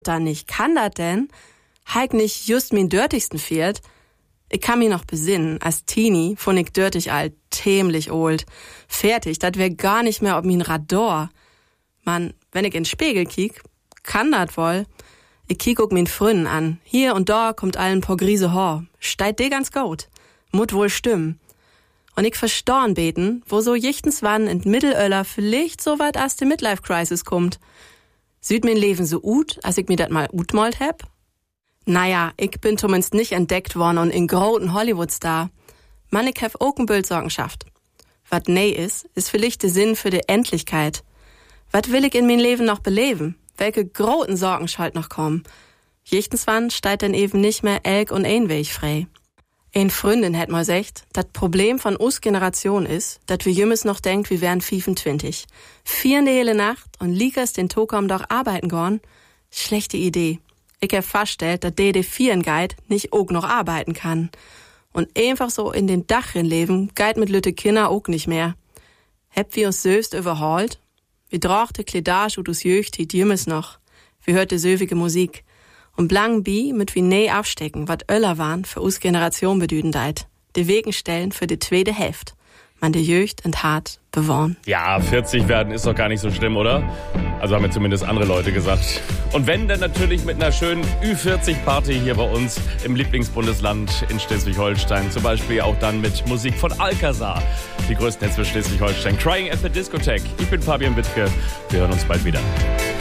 Dann nicht kann dat denn? Heik nicht just min dörtigsten Viert? Ich kann mich noch besinnen, als Teenie fand ich dörtig alt, tämlich old. Fertig, dat wär gar nicht mehr ob min Radar. Mann, wenn ich in den Spiegel kiek, kann dat wohl. Ich kiek auch min Fründen an. Hier und da kommt allen paar Grise Haar. Steit de ganz gut. Mut wohl stimmen. Und ich verstorn beten, wo so jichtens wann in Mittelöller vielleicht so weit as de Midlife-Crisis kommt. Süd min Leben so ut, als ich mir dat mal utmalt heb? Naja, ich bin zumindest nicht entdeckt worden und in großen Hollywood-Star. Mann, ich hab auch ein Bild Sorgenschaft. Wat nee ist vielleicht der Sinn für die Endlichkeit. Wat will ich in mein Leben noch beleben? Welche großen Sorgen schalt noch kommen? Jichtens wann steigt denn eben nicht mehr Elk und ein Weg frei. Ein Freundin hätt mal gesagt, dat Problem von us Generation ist, dat wir jümmes noch denkt, wir wären 25. 4 hele Nacht und liegers den Tokam doch arbeiten gorn? Schlechte Idee. Ich hab festgestellt, dat de 4 Guide nicht auch noch arbeiten kann. Und einfach so in den Dachrin leben, geit mit lütte Kinder auch nicht mehr. Heb wir uns söst überholt? Wir drochte Kledage und us Jöcht die jümmes noch. Wir hörte söwige Musik. Und blang bi mit wie nee abstecken, wat Öller waren für us Generation bedüden deit. De Wegen stellen für die zweite Hälfte. Man de Jöcht und hart bewohnen. Ja, 40 werden ist doch gar nicht so schlimm, oder? Also haben mir zumindest andere Leute gesagt. Und wenn, dann natürlich mit einer schönen Ü40-Party hier bei uns im Lieblingsbundesland in Schleswig-Holstein. Zum Beispiel auch dann mit Musik von Alcazar. Die größten Hits für Schleswig-Holstein. Crying at the Discotheque. Ich bin Fabian Wittke. Wir hören uns bald wieder.